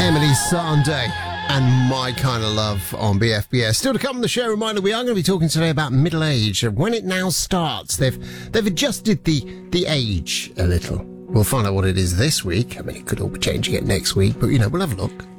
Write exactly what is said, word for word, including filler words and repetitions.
Emily Sandé and My Kind of Love on B F B S. Still to come on the show, reminder, we are going to be talking today about middle age. When it now starts, they've they've adjusted the, the age a little. We'll find out what it is this week. I mean, it could all be changing it next week, but, you know, we'll have a look.